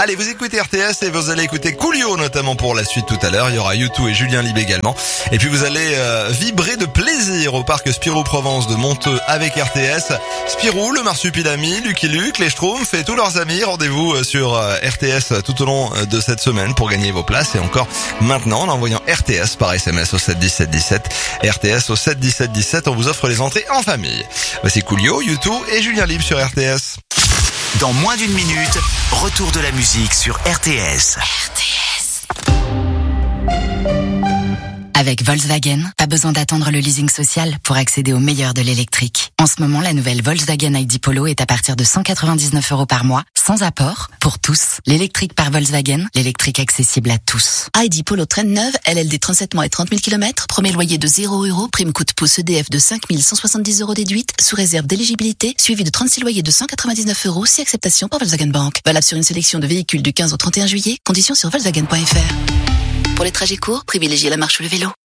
Allez, vous écoutez RTS et vous allez écouter Coolio notamment pour la suite tout à l'heure. Il y aura U2 et Julien Lib également. Et puis vous allez vibrer de plaisir au parc Spirou Provence de Monteux avec RTS. Spirou, le Marsupilami, Lucky Luke, les Schtroumpfs et tous leurs amis. Rendez-vous sur RTS tout au long de cette semaine pour gagner vos places. Et encore maintenant en envoyant RTS par SMS au 7 17 17. RTS au 7 17 17. On vous offre les entrées en famille. Voici Coolio, U2 et Julien Lib sur RTS. Dans moins d'une minute, retour de la musique sur RTS. Avec Volkswagen, pas besoin d'attendre le leasing social pour accéder au meilleur de l'électrique. En ce moment, la nouvelle Volkswagen ID Polo est à partir de 199 € par mois, sans apport, pour tous. L'électrique par Volkswagen, l'électrique accessible à tous. ID Polo traîne neuve, LLD 37 mois et 30 000 km, premier loyer de 0 €, prime coup de pouce EDF de 5 170 € déduite, sous réserve d'éligibilité, suivi de 36 loyers de 199 €, si acceptation par Volkswagen Bank. Valable sur une sélection de véhicules du 15 au 31 juillet, conditions sur Volkswagen.fr. Pour les trajets courts, privilégiez la marche ou le vélo.